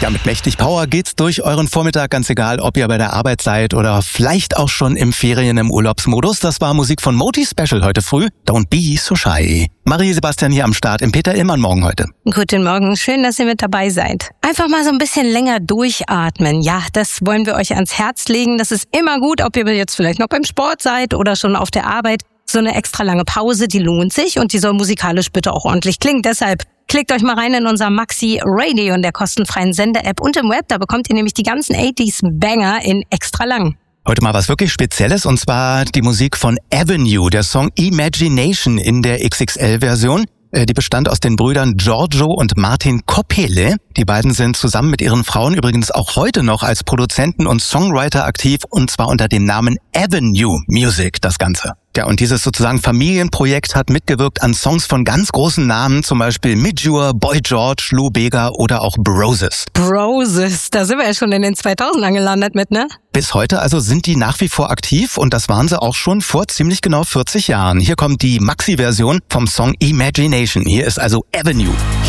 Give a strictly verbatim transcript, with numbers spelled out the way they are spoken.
Ja, mit mächtig Power geht's durch euren Vormittag, ganz egal, ob ihr bei der Arbeit seid oder vielleicht auch schon im Ferien im Urlaubsmodus. Das war Musik von Moti Special heute früh. Don't be so shy. Marie-Sebastian hier am Start im Peter Illmann Morgen heute. Guten Morgen, schön, dass ihr mit dabei seid. Einfach mal so ein bisschen länger durchatmen. Ja, das wollen wir euch ans Herz legen. Das ist immer gut, ob ihr jetzt vielleicht noch beim Sport seid oder schon auf der Arbeit. So eine extra lange Pause, die lohnt sich und die soll musikalisch bitte auch ordentlich klingen. Deshalb klickt euch mal rein in unser Maxi Radio in der kostenfreien Sender-App und im Web. Da bekommt ihr nämlich die ganzen achtziger-Banger in extra lang. Heute mal was wirklich Spezielles, und zwar die Musik von Avenue, der Song Imagination in der X X L-Version. Die bestand aus den Brüdern Giorgio und Martin Koppele. Die beiden sind zusammen mit ihren Frauen übrigens auch heute noch als Produzenten und Songwriter aktiv, und zwar unter dem Namen Avenue Music, das Ganze. Ja, und dieses sozusagen Familienprojekt hat mitgewirkt an Songs von ganz großen Namen, zum Beispiel Midjour, Boy George, Lou Bega oder auch Broses. Broses, da sind wir ja schon in den zweitausendern gelandet mit, ne? Bis heute also sind die nach wie vor aktiv, und das waren sie auch schon vor ziemlich genau vierzig Jahren. Hier kommt die Maxi-Version vom Song Imagination. Hier ist also Avenue.